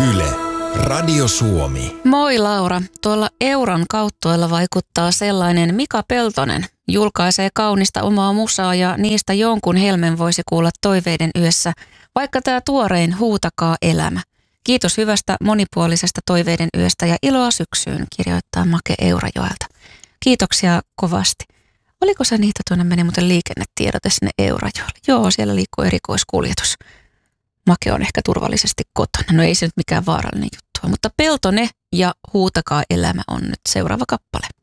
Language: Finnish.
Yle, Radio Suomi. Moi Laura, tuolla Euron kauttuella vaikuttaa sellainen Mika Peltonen. Julkaisee kaunista omaa musaa ja niistä jonkun helmen voisi kuulla toiveiden yössä, vaikka tämä tuorein Huutakaa elämä. Kiitos hyvästä monipuolisesta toiveiden yöstä ja iloa syksyyn, kirjoittaa Make Eurajoelta. Kiitoksia kovasti. Oliko se niitä tuonne meni muuten liikennetiedote sinne Eurajoelle? Joo, siellä liikkuu erikoiskuljetus. Make on ehkä turvallisesti kotona. No ei se nyt mikään vaarallinen juttu, mutta Peltone ja Huutakaa elämä on nyt seuraava kappale.